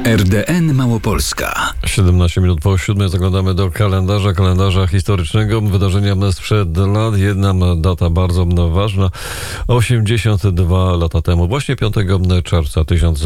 RDN Małopolska. 17 minut po 7 zaglądamy do kalendarza historycznego. Wydarzenia sprzed lat. Jedna data bardzo ważna. 82 lata temu, właśnie 5 czerwca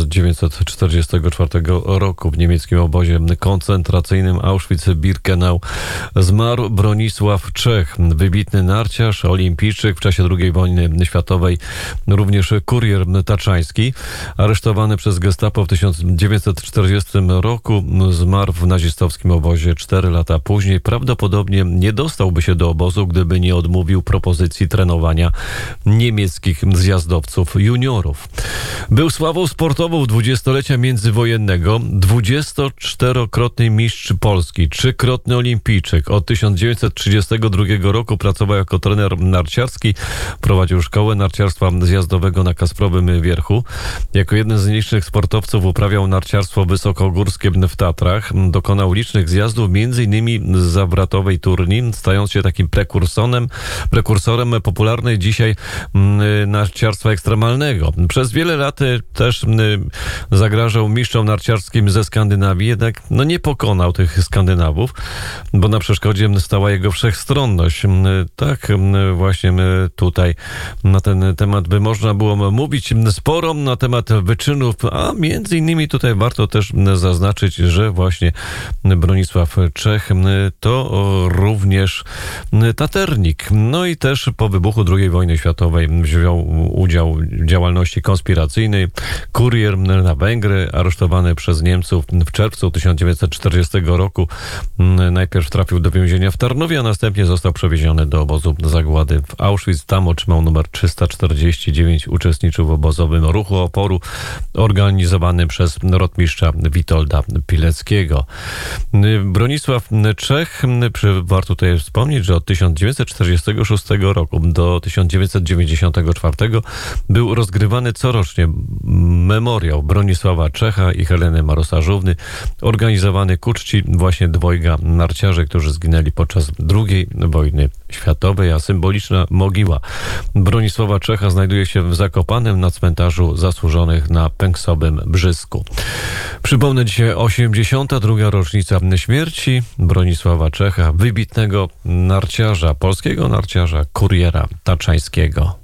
1944 roku w niemieckim obozie koncentracyjnym Auschwitz-Birkenau zmarł Bronisław Czech, wybitny narciarz, olimpijczyk w czasie II wojny światowej, również kurier taczański. Aresztowany przez Gestapo w 1940 roku, zmarł w nazistowskim obozie 4 lata później. Prawdopodobnie nie dostałby się do obozu, gdyby nie odmówił propozycji trenowania niemieckich zjazdowców juniorów. Był sławą sportową dwudziestolecia międzywojennego, 24-krotny mistrz Polski, 3-krotny olimpijczyk. Od 1932 roku pracował jako trener narciarski, prowadził szkołę narciarstwa zjazdowego na Kasprowym Wierchu. Jako jeden z nielicznych sportowców uprawiał narciarstwo wysokogórskie w Tatrach. Dokonał licznych zjazdów, m.in. z Zawratowej Turni, stając się takim prekursorem popularnej dzisiaj narciarstwa ekstremalnego. Przez wiele lat też zagrażał mistrzom narciarskim ze Skandynawii, jednak nie pokonał tych Skandynawów, bo na przeszkodzie stała jego wszechstronność. Tak właśnie tutaj na ten temat by można było mówić sporo, na temat wyczynów, a między innymi tutaj warto też zaznaczyć, że właśnie Bronisław Czech to również taternik. No i też po wybuchu II wojny światowej wziął udział w działalności konspiracyjnej. Kurier na Węgry, aresztowany przez Niemców w czerwcu 1940 roku. Najpierw trafił do więzienia w Tarnowie, a następnie został przewieziony do obozu zagłady w Auschwitz. Tam otrzymał numer 349. Uczestniczył w obozowym ruchu oporu organizowanym przez rotmistrza Witolda Pileckiego. Bronisław Czech, warto tutaj wspomnieć, że od 1946 roku do 1994 był rozgrywany corocznie memoriał Bronisława Czecha i Heleny Marosarzówny, organizowany ku czci właśnie dwojga narciarzy, którzy zginęli podczas II wojny światowej, a symboliczna mogiła Bronisława Czecha znajduje się w Zakopanem na cmentarzu zasłużonych na Pęksowym Brzysku. Przypomnę, dzisiaj 82. rocznica śmierci Bronisława Czecha, wybitnego narciarza, polskiego narciarza, kuriera taczańskiego.